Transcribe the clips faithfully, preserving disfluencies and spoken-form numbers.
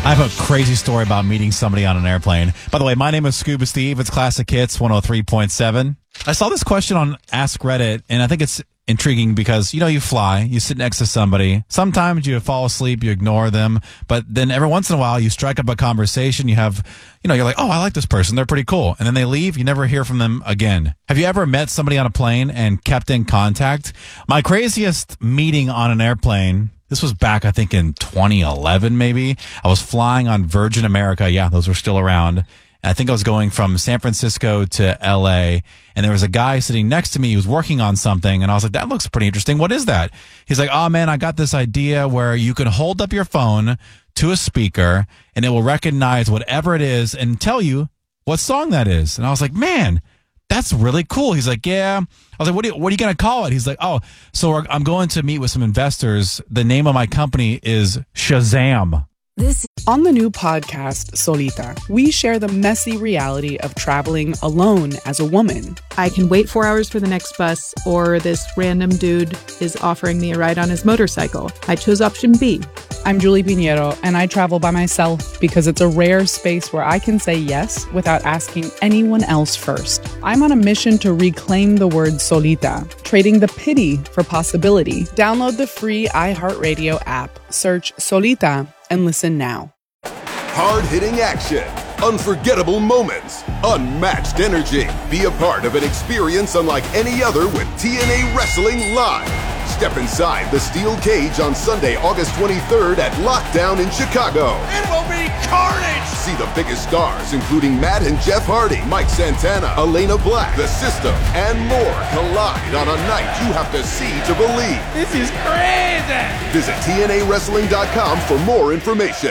I have a crazy story about meeting somebody on an airplane. By the way, my name is Scuba Steve. It's Classic Hits one oh three point seven. I saw this question on Ask Reddit, and I think it's intriguing because, you know, you fly, you sit next to somebody. Sometimes you fall asleep, you ignore them, but then every once in a while you strike up a conversation. You have, you know, you're like, oh, I like this person. They're pretty cool. And then they leave. You never hear from them again. Have you ever met somebody on a plane and kept in contact? My craziest meeting on an airplane, this was back, I think, in twenty eleven, maybe. I was flying on Virgin America. Yeah, those were still around. I think I was going from San Francisco to L A, and there was a guy sitting next to me. He was working on something, and I was like, that looks pretty interesting. What is that? He's like, oh, man, I got this idea where you can hold up your phone to a speaker, and it will recognize whatever it is and tell you what song that is. And I was like, man, that's really cool. He's like, yeah. I was like, what are you, what are you going to call it? He's like, oh, so we're, I'm going to meet with some investors. The name of my company is Shazam. This on the new podcast, Solita, we share the messy reality of traveling alone as a woman. I can wait four hours for the next bus, or this random dude is offering me a ride on his motorcycle. I chose option B. I'm Julie Pinheiro, and I travel by myself because it's a rare space where I can say yes without asking anyone else first. I'm on a mission to reclaim the word solita, trading the pity for possibility. Download the free iHeartRadio app, search Solita, and listen now. Hard-hitting action, unforgettable moments, unmatched energy. Be a part of an experience unlike any other with T N A Wrestling Live. Step inside the steel cage on Sunday, August twenty-third at Lockdown in Chicago. It will be carnage! See the biggest stars, including Matt and Jeff Hardy, Mike Santana, Elena Black, The System, and more collide on a night you have to see to believe. This is crazy! Visit T N A wrestling dot com for more information.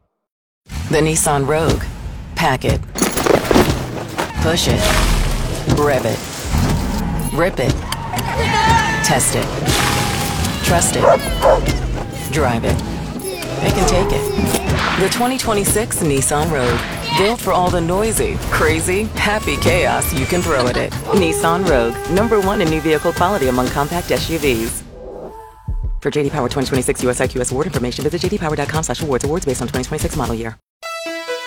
The Nissan Rogue. Pack it. Push it. Rev it. Rip it. Test it. Trust it. Drive it. It can take it. The twenty twenty-six Nissan Rogue. Built for all the noisy, crazy, happy chaos you can throw at it. Nissan Rogue. Number one in new vehicle quality among compact S U Vs. For J D Power twenty twenty-six U S I Q S award information, visit j d power dot com slash awards. Awards based on twenty twenty-six model year.